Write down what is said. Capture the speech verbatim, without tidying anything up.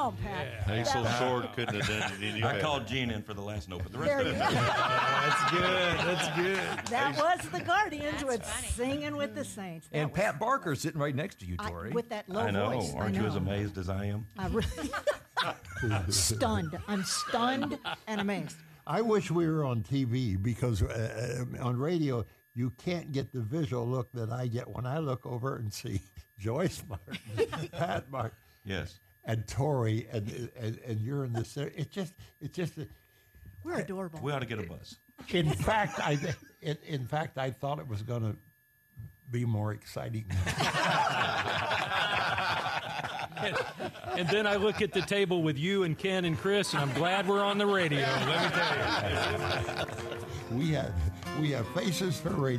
on, Pat. Yeah. Hazel That- Sword couldn't have done it any I better. called Gene in for the last note, but the rest There of you it. go. That's good. That's good. That was the Guardians That's with funny. Singing with the Saints. That And was- Pat Barker's sitting right next to you, I- Tori. with that low I know. voice. Aren't I you know. as amazed as I am? I really stunned. I'm stunned and amazed. I wish we were on T V because uh, on radio you can't get the visual look that I get when I look over and see Joyce Martin, Pat Martin, Yes. and Tori, and and, and you're in this. It's just it's just. We're adorable. We ought to get a bus. In fact, I in, in fact I thought it was going to be more exciting. And, and then I look at the table with you and Ken and Chris, and I'm glad we're on the radio. Let me tell you. we have we have faces for radio.